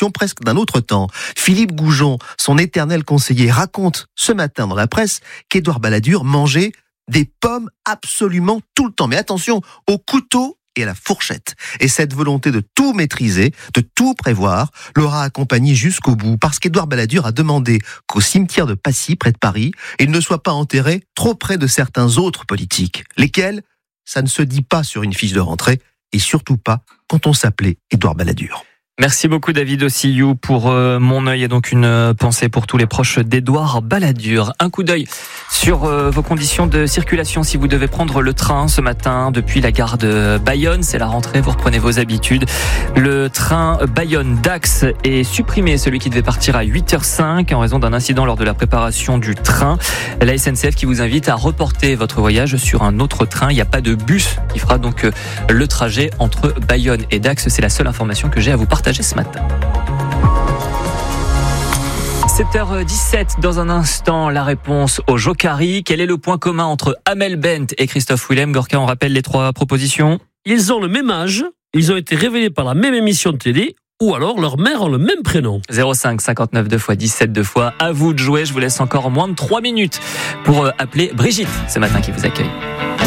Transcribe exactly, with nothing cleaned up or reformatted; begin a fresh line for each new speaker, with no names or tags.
émotion presque d'un autre temps. Philippe Goujon, son éternel conseiller, raconte ce matin dans la presse qu'Édouard Balladur mangeait des pommes absolument tout le temps. Mais attention, au couteau et à la fourchette. Et cette volonté de tout maîtriser, de tout prévoir, l'aura accompagné jusqu'au bout, parce qu'Édouard Balladur a demandé qu'au cimetière de Passy, près de Paris, il ne soit pas enterré trop près de certains autres politiques. Lesquels ? Ça ne se dit pas sur une fiche de rentrée, et surtout pas quand on s'appelait Édouard Balladur.
Merci beaucoup David Ossillou pour euh, Mon œil et donc une euh, pensée pour tous les proches d'Édouard Balladur. Un coup d'œil sur euh, vos conditions de circulation si vous devez prendre le train ce matin depuis la gare de Bayonne. C'est la rentrée, vous reprenez vos habitudes. Le train Bayonne-Dax est supprimé, celui qui devait partir à huit heures cinq en raison d'un incident lors de la préparation du train. La S N C F qui vous invite à reporter votre voyage sur un autre train. Il n'y a pas de bus qui fera donc euh, le trajet entre Bayonne et Dax. C'est la seule information que j'ai à vous partager ce matin. sept heures dix-sept, dans un instant, la réponse au Jokari. Quel est le point commun entre Amel Bent et Christophe Willem? Gorka, on rappelle les trois propositions.
Ils ont le même âge, ils ont été révélés par la même émission de télé, ou alors leurs mères ont le même prénom.
zéro cinq cinquante-neuf deux fois dix-sept deux fois. À vous de jouer, je vous laisse encore moins de trois minutes pour appeler Brigitte ce matin qui vous accueille.